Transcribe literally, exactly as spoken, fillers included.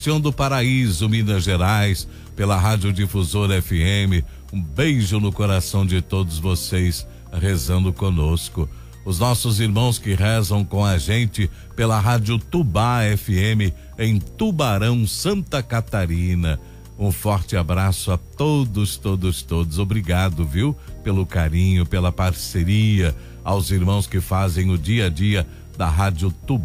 do Paraíso, Minas Gerais, pela Rádio Difusora F M. Um beijo no coração de todos vocês rezando conosco. Os nossos irmãos que rezam com a gente pela Rádio Tubá F M em Tubarão, Santa Catarina. Um forte abraço a todos, todos, todos. Obrigado, viu? Pelo carinho, pela parceria, aos irmãos que fazem o dia a dia da Rádio Tubá.